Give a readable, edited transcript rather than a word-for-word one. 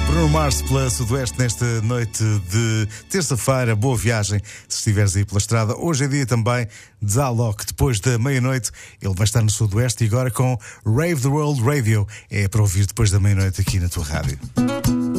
Bruno Mars pela Sudoeste nesta noite de terça-feira. Boa viagem se estiveres aí pela estrada. Hoje é dia também de Alok. Depois da meia-noite ele vai estar no Sudoeste e agora com Rave the World Radio. É para ouvir depois da meia-noite aqui na tua rádio.